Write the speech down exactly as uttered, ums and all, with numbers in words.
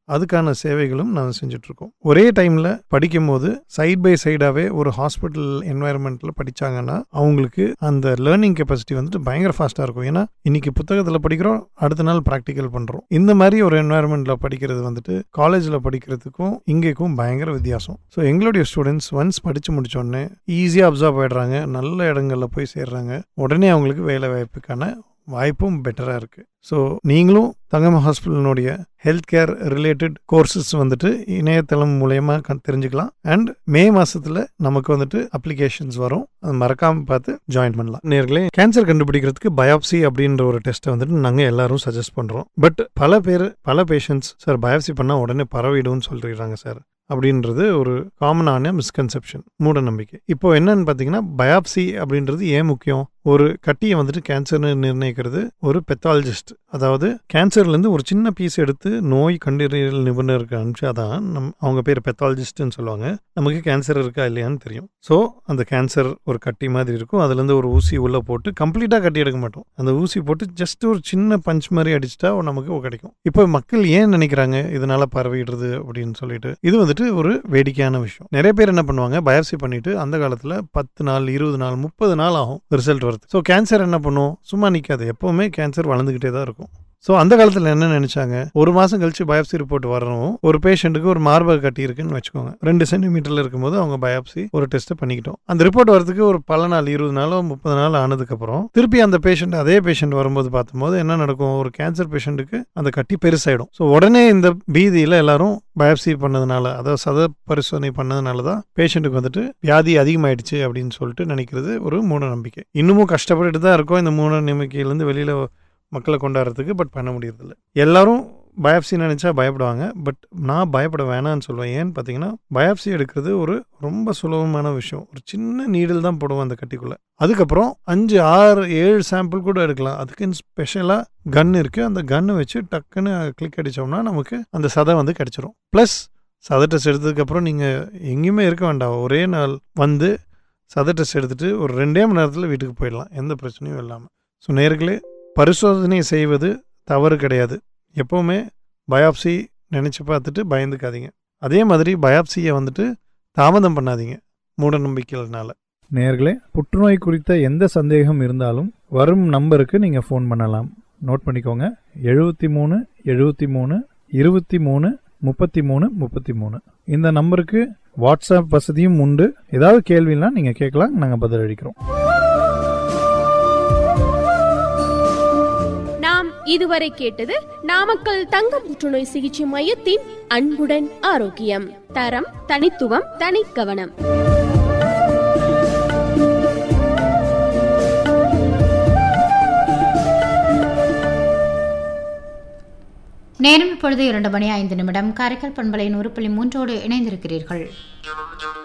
அதுக்கான சேவைகளும் நாங்கள் செஞ்சுட்ருக்கோம். ஒரே டைமில் படிக்கும்போது சைட் பை சைடாகவே ஒரு ஹாஸ்பிட்டல் என்வாயர்மெண்ட்டில் படித்தாங்கன்னா அவங்களுக்கு அந்த லேர்னிங் கெப்பாசிட்டி வந்துட்டு பயங்கர ஃபாஸ்ட்டாக இருக்கும். ஏன்னா இன்னைக்கு புத்தகத்தில் படிக்கிறோம், அடுத்த நாள் ப்ராக்டிக்கல் பண்ணுறோம். இந்த மாதிரி ஒரு என்வாயர்மெண்ட்டில் படிக்கிறது வந்துட்டு காலேஜில் படிக்கிறதுக்கும் இங்கேக்கும் பயங்கர வித்தியாசம். ஸோ எங்களுடைய ஸ்டூடெண்ட்ஸ் ஒன்ஸ் படித்து முடித்தோடனே ஈஸியாக அப்சர்வ் ஆகிடுறாங்க, நல்ல இடங்களில் போய் சேர்றாங்க, உடனே அவங்களுக்கு வேலை வாய்ப்புக்கான வாய்ப்பும் பெட்டராக இருக்குது. ஸோ நீங்களும் தங்கம் ஹாஸ்பிட்டலினுடைய ஹெல்த் கேர் ரிலேட்டட் கோர்சஸ் வந்துட்டு இணையதளம் மூலயமா தெரிஞ்சுக்கலாம். அண்ட் மே மாதத்தில் நமக்கு வந்துட்டு அப்ளிகேஷன்ஸ் வரும், அது மறக்காமல் பார்த்து ஜாயின் பண்ணலாம். நேர்களே, கேன்சர் கண்டுபிடிக்கிறதுக்கு பயாப்சி அப்படின்ற ஒரு டெஸ்ட்டை வந்துட்டு நாங்கள் எல்லாரும் சஜஸ்ட் பண்ணுறோம். பட் பல பேர் பல பேஷண்ட்ஸ் சார் பயாப்சி பண்ணால் உடனே பரவிடும்னு சொல்லிடுறாங்க சார் அப்படின்றது ஒரு காமனான மிஸ்கன்செப்ஷன், மூட நம்பிக்கை. இப்போ என்னன்னு பார்த்தீங்கன்னா பயாப்சி அப்படின்றது ஏன் முக்கியம்? ஒரு கட்டியை வந்துட்டு கேன்சர்னு நிர்ணயிக்கிறது ஒரு பெத்தாலஜிஸ்ட், அதாவது கேன்சர்லேருந்து ஒரு சின்ன பீஸ் எடுத்து நோய் கண்டறியல் நிபுணருக்கு அனுப்பிச்சாதான் நம் அவங்க பேர் பெத்தாலஜிஸ்ட்னு சொல்லுவாங்க, நமக்கு கேன்சர் இருக்கா இல்லையான்னு தெரியும். ஸோ அந்த கேன்சர் ஒரு கட்டி மாதிரி இருக்கும், அதுலேருந்து ஒரு ஊசி உள்ளே போட்டு கம்ப்ளீட்டாக கட்டி எடுக்க மாட்டோம், அந்த ஊசி போட்டு ஜஸ்ட் ஒரு சின்ன பஞ்ச் மாதிரி அடிச்சிட்டா நமக்கு கிடைக்கும். இப்போ மக்கள் ஏன் நினைக்கிறாங்க இதனால பரவிடுறது அப்படின்னு சொல்லிட்டு, இது வந்துட்டு ஒரு வேடிக்கையான விஷயம். நிறைய பேர் என்ன பண்ணுவாங்க, பயாப்சி பண்ணிட்டு அந்த காலத்தில் பத்து நாள் இருபது நாள் முப்பது நாள் ஆகும் ரிசல்ட் வருது. ஸோ கேன்சர் என்ன பண்ணும், சும்மா நிற்காது, எப்போவுமே கேன்சர் வளர்ந்துக்கிட்டே தான் இருக்கும். ஸோ அந்த காலத்தில் என்ன நினைச்சாங்க, ஒரு மாதம் கழிச்சு பயாப்சி ரிப்போர்ட் வரணும், ஒரு பேஷண்ட்டுக்கு ஒரு மார்பக கட்டி இருக்குன்னு வச்சுக்கோங்க, ரெண்டு சென்டிமீட்டரில் இருக்கும்போது அவங்க பயாப்சி ஒரு டெஸ்ட்டை பண்ணிக்கிட்டோம். அந்த ரிப்போர்ட் வரதுக்கு ஒரு பல நாள் இருபது நாளோ முப்பது நாள் ஆனதுக்கப்புறம் திருப்பி அந்த பேஷண்ட் அதே பேஷண்ட் வரும்போது பார்க்கும்போது என்ன நடக்கும், ஒரு கேன்சர் பேஷண்ட்டுக்கு அந்த கட்டி பெருசாயிடும். ஸோ உடனே இந்த பீதியில் எல்லாரும் பயாப்சி பண்ணதுனால, அதாவது சத பரிசோதனை பண்ணதுனால தான் பேஷண்ட்டுக்கு வந்துட்டு வியாதி அதிகமாயிடுச்சு அப்படின்னு சொல்லிட்டு நினைக்கிறது ஒரு மூட நம்பிக்கை. இன்னமும் கஷ்டப்பட்டுட்டு தான் இருக்கோம் இந்த மூட நம்பிக்கையிலேருந்து வெளியில் மக்களை கொண்டாடுறதுக்கு. பட் பண்ண முடியறதில்ல. எல்லாரும் பயாப்சி நினச்சா பயப்படுவாங்க, பட் நான் பயப்பட வேணான்னு சொல்லுவேன். ஏன்னு பார்த்தீங்கன்னா பயாப்சி எடுக்கிறது ஒரு ரொம்ப சுலபமான விஷயம். ஒரு சின்ன நீடில் தான் போடுவோம் அந்த கட்டிக்குள்ளே, அதுக்கப்புறம் அஞ்சு ஆறு ஏழு சாம்பிள் கூட எடுக்கலாம். அதுக்குன்னு ஸ்பெஷலாக கன் இருக்குது, அந்த கன்னை வச்சு டக்குன்னு கிளிக் அடித்தோம்னா நமக்கு அந்த சதை வந்து கிடச்சிரும். ப்ளஸ் சதை டெஸ்ட் எடுத்ததுக்கப்புறம் நீங்கள் எங்கேயுமே இருக்க வேண்டாம், ஒரே நாள் வந்து சதை டெஸ்ட் எடுத்துகிட்டு ஒரு ரெண்டே மணி நேரத்தில் வீட்டுக்கு போயிடலாம், எந்த பிரச்சனையும் இல்லாமல். ஸோ நேர்களே, பரிசோதனை செய்வது தவறு கிடையாது, எப்போவுமே பயாப்சி நினச்சி பார்த்துட்டு பயந்துக்காதீங்க. அதே மாதிரி பயாப்சியை வந்துட்டு தாமதம் பண்ணாதீங்க மூட நம்பிக்கைகள்னால. நேர்களே, புற்றுநோய் குறித்த எந்த சந்தேகம் இருந்தாலும் வரும் நம்பருக்கு நீங்கள் ஃபோன் பண்ணலாம். நோட் பண்ணிக்கோங்க, எழுபத்தி மூணு எழுபத்தி மூணு இருபத்தி மூணு முப்பத்தி மூணு முப்பத்தி மூணு. இந்த நம்பருக்கு வாட்ஸ்அப் வசதியும் உண்டு. ஏதாவது கேள்வினா நீங்கள் கேட்கலாம், நாங்கள் பதில் அளிக்கிறோம். நாம் இதுவரை கேட்டது நாமக்கல் தங்க புற்றுநோய் சிகிச்சை மையத்தின் அன்புடன் ஆரோக்கியம். தரம், தனித்துவம், தனி கவனம். நேரம் இப்பொழுது இரண்டு மணி ஐந்து நிமிடம். காரைக்கால் பண்பலை நூறு புள்ளி மூன்றோடு இணைந்திருக்கிறீர்கள்.